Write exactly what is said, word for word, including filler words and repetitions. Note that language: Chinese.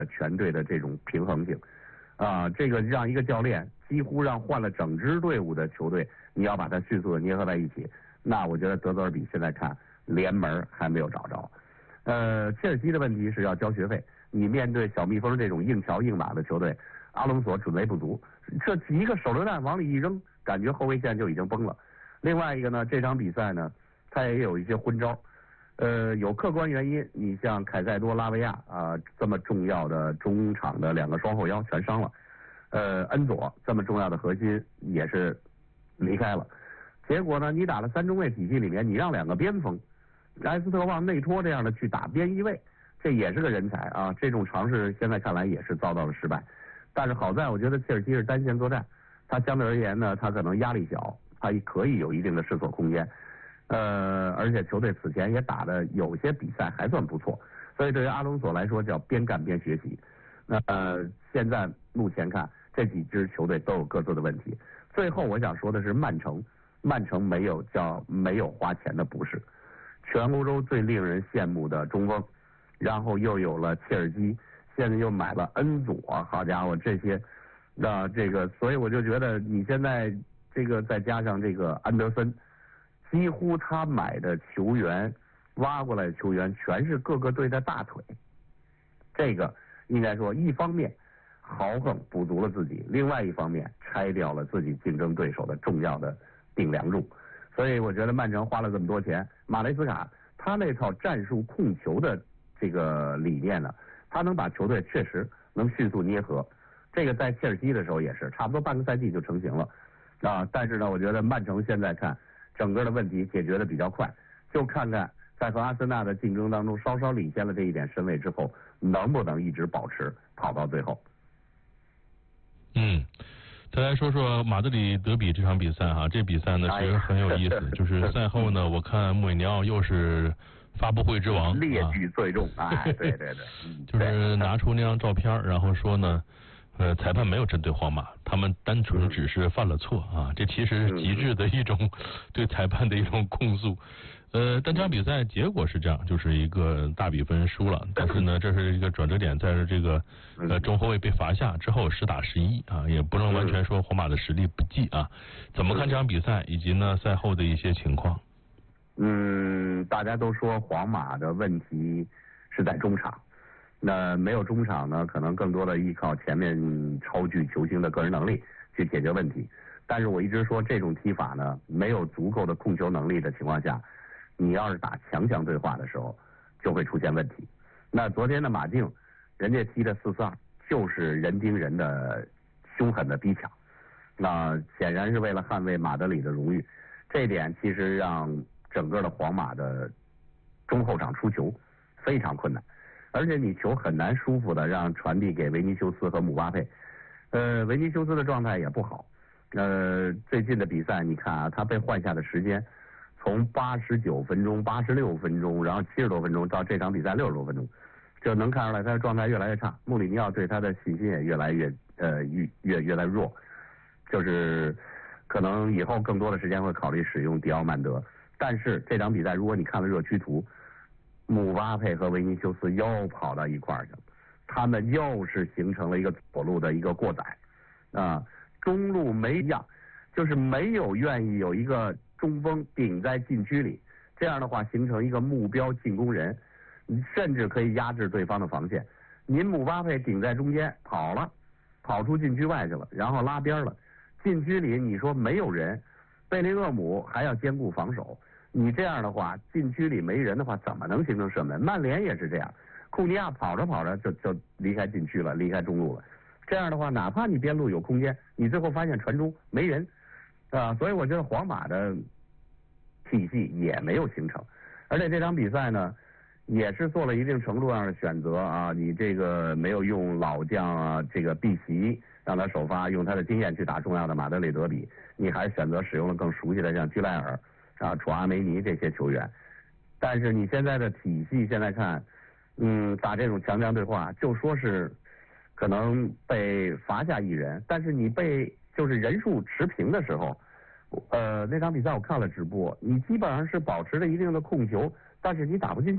全队的这种平衡性，啊，这个让一个教练几乎让换了整支队伍的球队，你要把它迅速的捏合在一起，那我觉得德泽尔比现在看连门还没有找着。呃，切尔西的问题是要交学费，你面对小蜜蜂这种硬桥硬马的球队，阿隆索准备不足，这几个手榴弹往里一扔，感觉后卫线就已经崩了。另外一个呢，这场比赛呢，他也有一些昏招。呃，有客观原因，你像凯塞多、拉维亚啊、呃、这么重要的中场的两个双后腰全伤了，呃，恩佐这么重要的核心也是离开了。结果呢，你打了三中卫体系里面，你让两个边锋埃斯特旺、内托这样的去打边翼位，这也是个人才啊。这种尝试现在看来也是遭到了失败。但是好在我觉得切尔西是单线作战，他相对而言呢，他可能压力小，他可以有一定的试错空间。呃，而且球队此前也打的有些比赛还算不错，所以对于阿隆索来说叫边干边学习。那呃，现在目前看这几支球队都有各自的问题。最后我想说的是曼城，曼城没有叫没有花钱的不是，全欧洲最令人羡慕的中锋，然后又有了切尔基，现在又买了恩佐，好家伙这些，那、呃、这个所以我就觉得你现在这个再加上这个安德森。几乎他买的球员，挖过来的球员全是各个队的大腿。这个应该说，一方面豪横补足了自己，另外一方面拆掉了自己竞争对手的重要的顶梁柱。所以我觉得曼城花了这么多钱，马雷斯卡他那套战术控球的这个理念呢，他能把球队确实能迅速捏合。这个在切尔西的时候也是，差不多半个赛季就成型了啊。但是呢，我觉得曼城现在看。整个的问题解决的比较快，就看看在和阿森纳的竞争当中稍稍领先了这一点身位之后，能不能一直保持跑到最后。 嗯，再来说说马德里德比这场比赛哈，这比赛呢其实很有意思，哎、就是赛后呢，我看穆里尼奥又是发布会之王， 列举最重，啊、哎，对对对， 就是拿出那张照片，然后说呢。呃，裁判没有针对皇马，他们单纯只是犯了错啊，这其实是极致的一种对裁判的一种控诉。呃，但这场比赛结果是这样，就是一个大比分输了，但是呢，这是一个转折点，在这个呃中后卫被罚下之后，实打实一啊，也不能完全说皇马的实力不济啊。怎么看这场比赛以及呢赛后的一些情况？ 嗯，大家都说皇马的问题是在中场。那没有中场呢，可能更多的依靠前面超巨球星的个人能力去解决问题。但是我一直说，这种踢法呢，没有足够的控球能力的情况下，你要是打强强对话的时候，就会出现问题。那昨天的马竞，人家踢的四四二，就是人盯人的凶狠的逼抢，那显然是为了捍卫马德里的荣誉。这一点其实让整个的皇马的中后场出球非常困难。而且你球很难舒服的让传递给维尼修斯和姆巴佩，呃，维尼修斯的状态也不好，呃，最近的比赛你看啊，他被换下的时间从八十九分钟、八十六分钟，然后七十多分钟到这场比赛六十多分钟，就能看出来他的状态越来越差。穆里尼奥对他的信心也越来越呃越越越来越弱，就是可能以后更多的时间会考虑使用迪奥曼德。但是这场比赛如果你看了热区图，姆巴佩和维尼修斯又跑到一块儿去了，他们又是形成了一个左路的一个过载啊，中路没一样，就是没有愿意有一个中锋顶在禁区里，这样的话形成一个目标进攻人，甚至可以压制对方的防线。您姆巴佩顶在中间跑了，跑出禁区外去了，然后拉边了，禁区里你说没有人，贝林厄姆还要兼顾防守。你这样的话，禁区里没人的话，怎么能形成射门？曼联也是这样，库尼亚跑着跑着就就离开禁区了，离开中路了。这样的话，哪怕你边路有空间，你最后发现传中没人，啊，所以我觉得皇马的体系也没有形成。而且这场比赛呢，也是做了一定程度上的选择啊，你这个没有用老将啊，这个碧玺让他首发，用他的经验去打重要的马德里德比，你还是选择使用了更熟悉的像居莱尔。啊，楚阿梅尼这些球员，但是你现在的体系现在看，嗯，打这种强强对话，就说是可能被罚下一人，但是你被就是人数持平的时候，呃，那场比赛我看了直播，你基本上是保持着一定的控球，但是你打不进去。